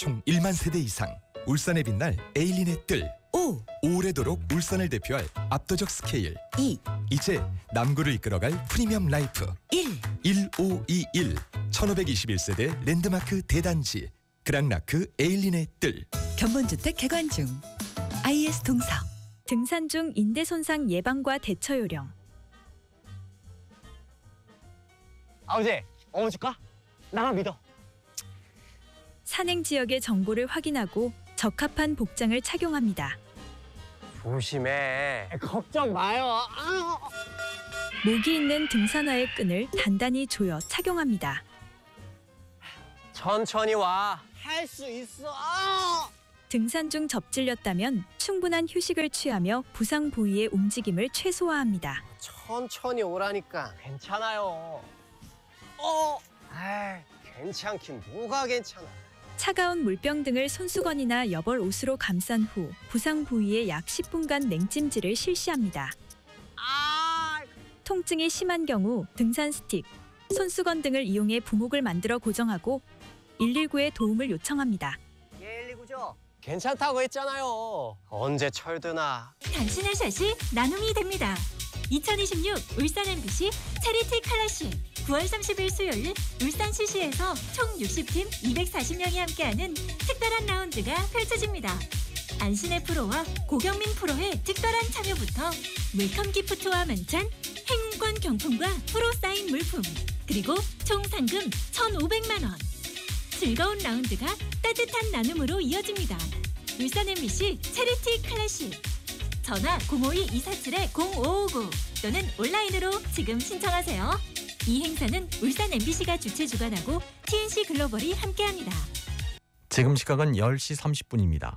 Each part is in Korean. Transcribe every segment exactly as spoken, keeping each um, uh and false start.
총 일만 세대 이상. 울산의 빛날 에일린의 뜰. 오, 오래도록 울산을 대표할 압도적 스케일. 이, 이제 남구를 이끌어갈 프리미엄 라이프. 일. 일오이일 천오백이십일 세대 랜드마크 대단지 그랑라크 에일린의 뜰. 견본주택 개관 중. 아이에스 동서. 등산 중 인대 손상 예방과 대처 요령. 아버지, 어머 줄까? 나만 믿어. 산행 지역의 정보를 확인하고 적합한 복장을 착용합니다. 조심해. 걱정 마요. 아! 목이 있는 등산화의 끈을 단단히 조여 착용합니다. 천천히 와. 할 수 있어. 아! 등산 중 접질렸다면 충분한 휴식을 취하며 부상 부위의 움직임을 최소화합니다. 천천히 오라니까. 괜찮아요. 어, 아, 괜찮긴 뭐가 괜찮아. 차가운 물병 등을 손수건이나 여벌 옷으로 감싼 후 부상 부위에 약 십 분간 냉찜질을 실시합니다. 아, 통증이 심한 경우 등산 스틱, 손수건 등을 이용해 부목을 만들어 고정하고 일일구에 도움을 요청합니다. 일이구죠. 괜찮다고 했잖아요. 언제 철드나. 당신의 샷이 나눔이 됩니다. 이천이십육 울산 엠비씨 체리티 클래식 구월 삼십일 수요일 울산 시시에서 총 육십 팀 이백사십 명이 함께하는 특별한 라운드가 펼쳐집니다. 안신의 프로와 고경민 프로의 특별한 참여부터 웰컴 기프트와 만찬, 행운권 경품과 프로 사인 물품, 그리고 총 상금 천오백만 원. 즐거운 라운드가 따뜻한 나눔으로 이어집니다. 울산 엠비씨 체리티 클래식. 전화 공오이 이사칠 공오오구 또는 온라인으로 지금 신청하세요. 이 행사는 울산 엠비씨가 주최 주관하고 티엔씨 글로벌이 함께합니다. 지금 시각은 열 시 삼십 분입니다.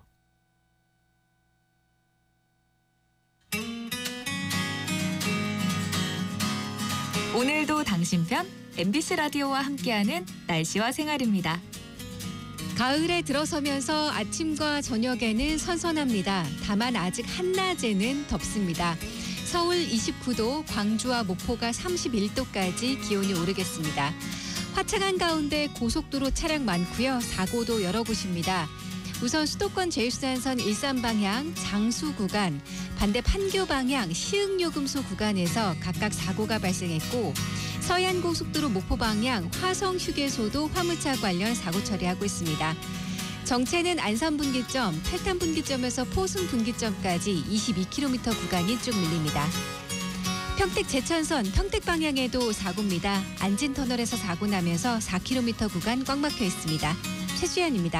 오늘도 당신 편 엠비씨 라디오와 함께하는 날씨와 생활입니다. 가을에 들어서면서 아침과 저녁에는 선선합니다. 다만 아직 한낮에는 덥습니다. 서울 이십구 도, 광주와 목포가 삼십일 도까지 기온이 오르겠습니다. 화창한 가운데 고속도로 차량 많고요. 사고도 여러 곳입니다. 우선 수도권 제일수단선 일산 방향 장수 구간, 반대 판교 방향 시흥요금소 구간에서 각각 사고가 발생했고, 서해안고속도로 목포 방향 화성휴게소도 화물차 관련 사고 처리하고 있습니다. 정체는 안산분기점, 팔탄분기점에서 포승분기점까지 이십이 킬로미터 구간이 쭉 밀립니다. 평택 제천선 평택 방향에도 사고입니다. 안진터널에서 사고 나면서 사 킬로미터 구간 꽉 막혀 있습니다. 최수연입니다.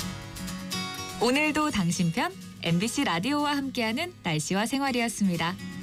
오늘도 당신 편 엠비씨 라디오와 함께하는 날씨와 생활이었습니다.